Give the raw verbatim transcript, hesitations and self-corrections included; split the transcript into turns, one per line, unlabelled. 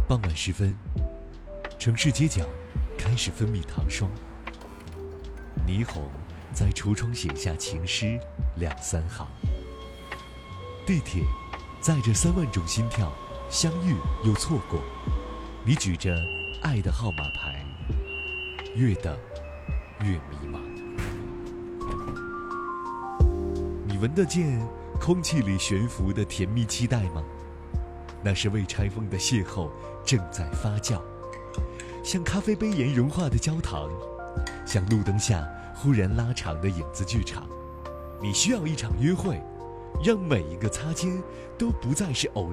傍晚时分，城市街角开始分泌糖霜，霓虹在橱窗写下情诗两三行。地铁载着三万种心跳，相遇又错过。你举着爱的号码牌，越等越迷茫。你闻得见空气里悬浮的甜蜜期待吗？那是未拆封的邂逅正在发酵，像咖啡杯沿融化的焦糖，像路灯下忽然拉长的影子剧场。你需要一场约会，让每一个擦肩都不再是偶